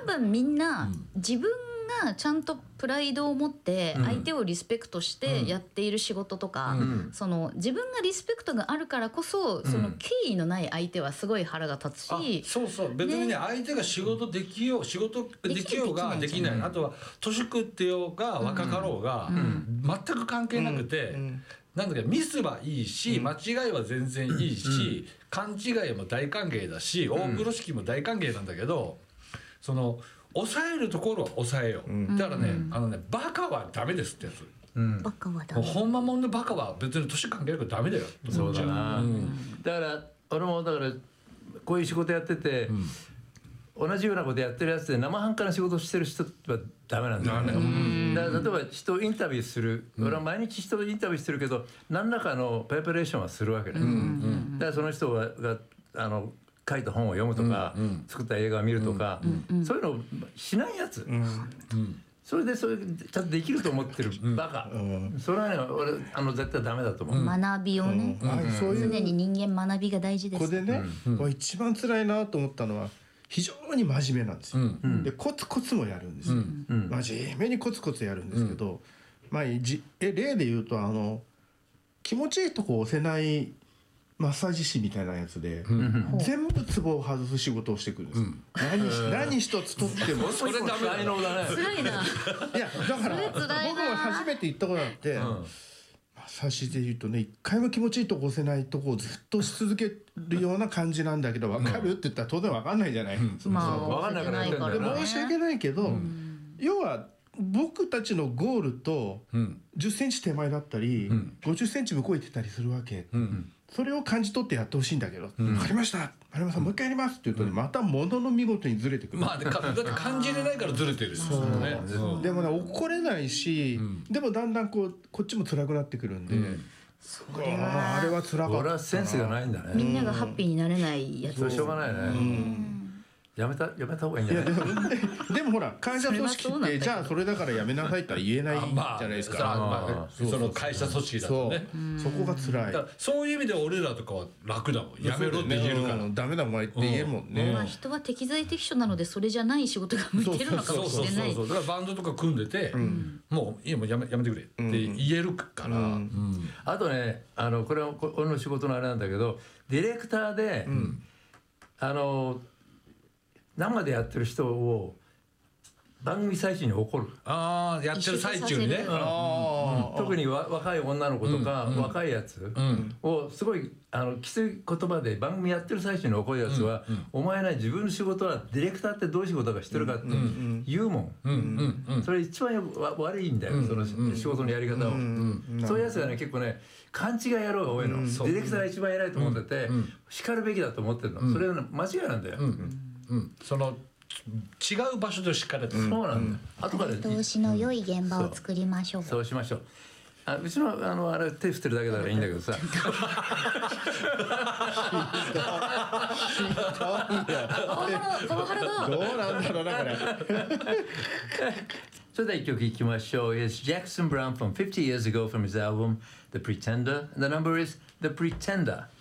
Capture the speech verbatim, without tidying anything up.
分みんな自分がちゃんとプライドを持って相手をリスペクトしてやっている仕事とか、うん、その自分がリスペクトがあるからこそ、その敬意のない相手はすごい腹が立つし、 そうそう、別にね、相手が仕事できよう仕事できようができない、あとは年食ってようが若かろうが、うん、全く関係なくて、うんうん、なんだけどミスはいいし、間違いは全然いいし、うん、勘違いも大歓迎だし、大風呂敷も大歓迎なんだけど、その抑えるところは抑えよう、うん、だからね、うん、あのね、バカはダメですってやつ、 うん、バカはダメ、 ほんまもんのバカは別に年関係なくダメだよって思っちゃう。そうだな、うん、 だから俺もだからこういう仕事やってて、うん、同じようなことやってるやつで生半可な仕事してる人はダメなんだよね、うん、だから例えば人をインタビューする、うん、俺は毎日人をインタビューしてるけど何らかのプレパレーションはするわけね、うん、だからその人が、があの書いた本を読むとか、うんうん、作った映画を見るとか、うんうん、そういうのをしないやつ、うんうん、それでそれちゃんとできると思ってるバカ、うんうん、それはね俺あの絶対ダメだと思う、 うん、学びをね、うんうん、そういう常に人間学びが大事です。 ここでね、うんうん、一番辛いなと思ったのは非常に真面目なんですよ、うん、でコツコツもやるんですよ、うんうん、真面目にコツコツやるんですけど、うん、まあ、じえ例で言うとあの気持ちいいとこ押せないマッサージ師みたいなやつで、うん、全部ツボを外す仕事をしてくるんですよ、うん、何, 何一つ取ってもそれダメだよ、 辛いな。 いやだから僕も初めて行ったことあって、うん、マッサージで言うとね、一回も気持ちいいとこ押せないとこをずっとし続けるような感じなんだけど、分かるって言ったら当然分かんないじゃない、うん、 まあ分かんないからやってんだよね。申し訳ないけど、うん、要は僕たちのゴールとじゅっセンチ手前だったり、うん、ごじゅっセンチ向こう行ってたりするわけ、うん、それを感じ取ってやってほしいんだけど、うん、分かりました丸山さんもう一回やりますって言うと、ね、またものの見事にずれてくる、 まあ、だって感じれないからずれてるんですよね、 うん、でもね怒れないし、うん、でもだんだんこうこっちも辛くなってくるんで、うん、 それはあれは辛かった。 俺はセンスがないんだね。 みんながハッピーになれないやつ、 それしょうがないね、うん、やめたやめた方がいいんじゃない。 いやでもでもほら会社組織ってじゃあそれだからやめなさいって言えないじゃないですか、 まあ、その会社組織だとね、 そこが辛い。 だそういう意味で俺らとかは楽だもん、やめろって言えるから、 ね、うん、ダメだお前って言えるもんね、 うん、まあ、人は適材適所なのでそれじゃない仕事が向いてるのかもしれない。 だからバンドとか組んでて、うん、もういいもうやめ、やめてくれって言えるから、うんうん、 あとね、あのこれは俺の仕事のあれなんだけど、ディレクターで、うん、あの生でやってる人を番組最中に怒る。 ああ、やってる最中にね、うんうん、特にわ若い女の子とか、うん、若いやつをすごいあのきつい言葉で番組やってる最中に怒るやつは、うんうん、お前ね自分の仕事はディレクターってどういう仕事か知ってるかって言うもん、うんうんうん、それ一番悪いんだよ、うん、その仕事のやり方を、うんうん、そういうやつがね結構ね勘違い野郎が多いの、うん、ディレクターが一番偉いと思ってて、うんうん、叱るべきだと思ってるの、うん、それは間違いなんだよ、うんうん、その違う場所でしっかりと、 うん、そうなんだよ、うん、後から見通しの良い現場を作りましょう、 うん、そう、そうしましょう。あうちのあのあれ手振ってるだけだからいいんだけどさパワハラだ。 どうなんだろうなこれそれでは一曲いきましょう。 It's Jackson Browne from fifty years ago from his album The Pretender, and the number is The Pretender.